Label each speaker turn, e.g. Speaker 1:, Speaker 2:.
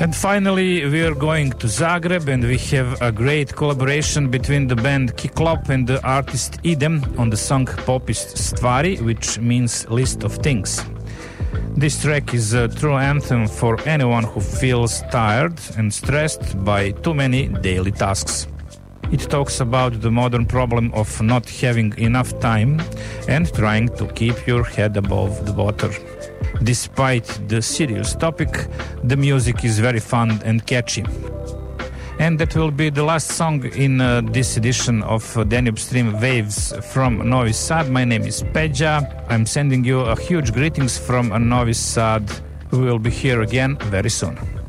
Speaker 1: And finally, we are going to Zagreb, and we have a great collaboration between the band Kiklop and the artist Idem on the song Popist Stvari, which means list of things. This track is a true anthem for anyone who feels tired and stressed by too many daily tasks. It talks about the modern problem of not having enough time and trying to keep your head above the water. Despite the serious topic, the music is very fun and catchy. And that will be the last song in this edition of Danube Stream Waves from Novi Sad. My name is Peđa. I'm sending you a huge greetings from Novi Sad. We will be here again very soon.